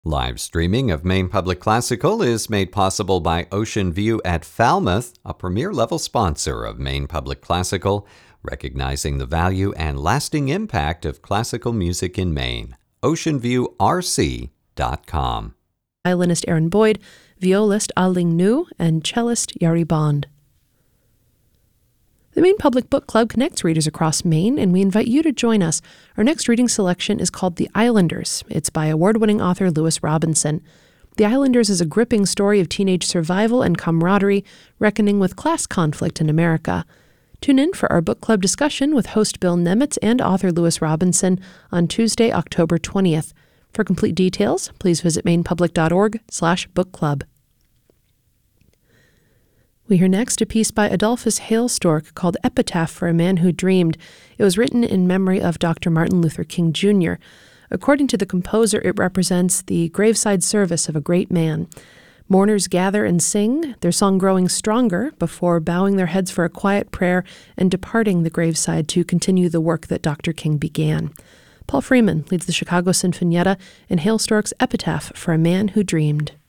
Live streaming of Maine Public Classical is made possible by Ocean View at Falmouth, a premier-level sponsor of Maine Public Classical, recognizing the value and lasting impact of classical music in Maine. OceanViewRC.com. Violinist Aaron Boyd, violist Aling Nu, and cellist Yari Bond. The Maine Public Book Club connects readers across Maine, and we invite you to join us. Our next reading selection is called The Islanders. It's by award-winning author Lewis Robinson. The Islanders is a gripping story of teenage survival and camaraderie, reckoning with class conflict in America. Tune in for our book club discussion with host Bill Nemitz and author Lewis Robinson on Tuesday, October 20th. For complete details, please visit mainepublic.org/bookclub. We hear next a piece by Adolphus Hailstork called Epitaph for a Man Who Dreamed. It was written in memory of Dr. Martin Luther King, Jr. According to the composer, it represents the graveside service of a great man. Mourners gather and sing, their song growing stronger before bowing their heads for a quiet prayer and departing the graveside to continue the work that Dr. King began. Paul Freeman leads the Chicago Sinfonietta in Hailstork's Epitaph for a Man Who Dreamed.